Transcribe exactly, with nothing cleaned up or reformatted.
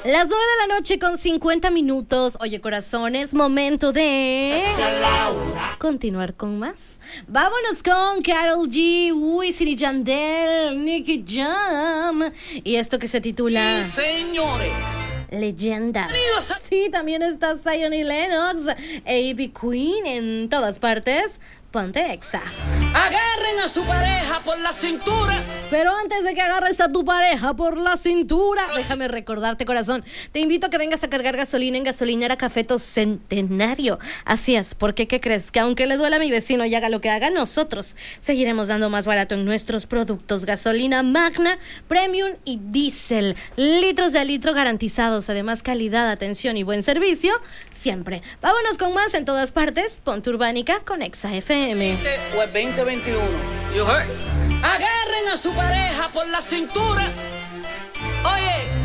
Las nueve de la noche con cincuenta minutos. Oye, corazones, momento de continuar con más. Vámonos con Karol G, Wisin y Yandel, Nicky Jam. Y esto que se titula... Sí, señores. Leyenda. Sí, también está Zion y Lennox, A B Queen en todas partes. Ponte Exa. Agarren a su pareja por la cintura. Pero antes de que agarres a tu pareja por la cintura, déjame recordarte, corazón, te invito a que vengas a cargar gasolina en Gasolinera Cafeto Centenario. Así es, porque ¿qué crees? Que aunque le duela a mi vecino y haga lo que haga, nosotros seguiremos dando más barato en nuestros productos. Gasolina Magna, Premium y Diesel. Litros de litro garantizados. Además, calidad, atención y buen servicio siempre. Vámonos con más en todas partes. Ponte Urbánica con Exa F M. O el veinte veintiuno. You heard? Agarren a su pareja por la cintura. Oye.